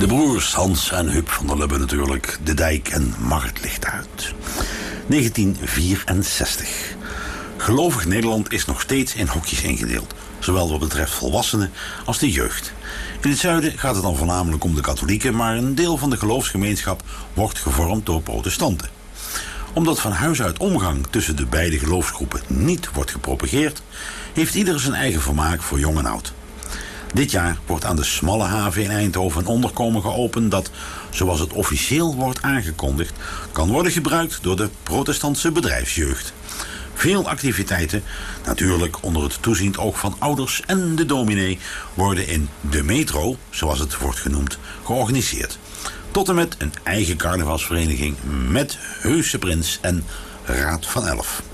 De broers Hans en Huub van der Lubbe natuurlijk. De dijk en Marit ligt uit. 1964. Gelovig Nederland is nog steeds in hokjes ingedeeld. Zowel wat betreft volwassenen als de jeugd. In het zuiden gaat het dan voornamelijk om de katholieken, maar een deel van de geloofsgemeenschap wordt gevormd door protestanten. Omdat van huis uit omgang tussen de beide geloofsgroepen niet wordt gepropageerd, heeft ieder zijn eigen vermaak voor jong en oud. Dit jaar wordt aan de smalle haven in Eindhoven een onderkomen geopend dat, zoals het officieel wordt aangekondigd, kan worden gebruikt door de protestantse bedrijfsjeugd. Veel activiteiten, natuurlijk onder het toeziend oog van ouders en de dominee, worden in de metro, zoals het wordt genoemd, georganiseerd. Tot en met een eigen carnavalsvereniging met heuse prins en raad van 11.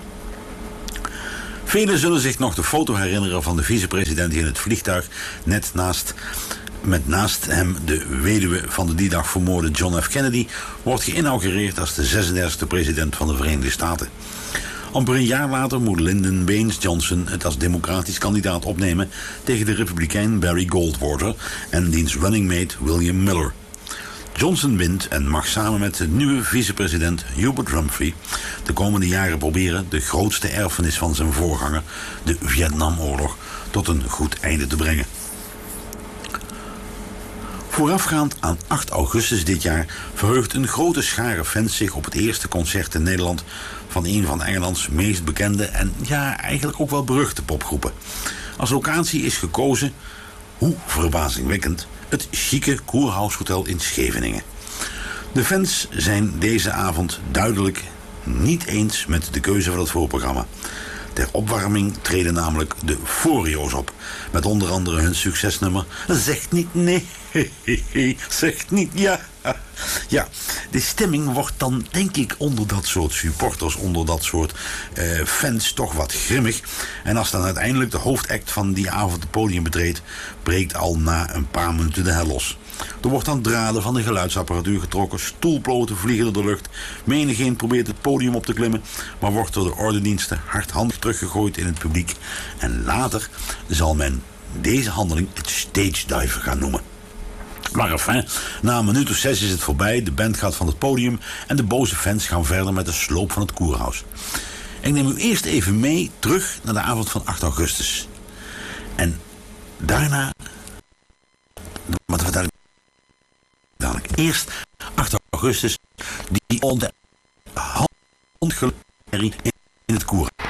Velen zullen zich nog de foto herinneren van de vicepresident die in het vliegtuig met naast hem de weduwe van de die dag vermoorde John F. Kennedy wordt geïnaugureerd als de 36e president van de Verenigde Staten. Amper een jaar later moet Lyndon Baines Johnson het als democratisch kandidaat opnemen tegen de republikein Barry Goldwater en diens running mate William Miller. Johnson wint en mag samen met de nieuwe vicepresident Hubert Humphrey de komende jaren proberen de grootste erfenis van zijn voorganger, de Vietnamoorlog, tot een goed einde te brengen. Voorafgaand aan 8 augustus dit jaar verheugt een grote schare fans zich op het eerste concert in Nederland van een van Engelands meest bekende en ja, eigenlijk ook wel beruchte popgroepen. Als locatie is gekozen, hoe verbazingwekkend, het chique Kurhaus Hotel in Scheveningen. De fans zijn deze avond duidelijk niet eens met de keuze van het voorprogramma. Ter opwarming treden namelijk de Foreo's op. Met onder andere hun succesnummer Zeg niet nee, zeg niet ja. Ja, de stemming wordt dan denk ik onder dat soort supporters, onder dat soort fans toch wat grimmig. En als dan uiteindelijk de hoofdact van die avond het podium betreedt, breekt al na een paar minuten de hel los. Er wordt aan draden van de geluidsapparatuur getrokken, stoelpoten vliegen door de lucht. Menigeen probeert het podium op te klimmen, maar wordt door de ordendiensten hardhandig teruggegooid in het publiek. En later zal men deze handeling het stage diven gaan noemen. Maar enfin, na een minuut of 6 is het voorbij, de band gaat van het podium en de boze fans gaan verder met de sloop van het Kurhaus. Ik neem u eerst even mee terug naar de avond van 8 augustus. En daarna, wat dadelijk eerst 8 augustus, die handgelerrie in het Kurhaus.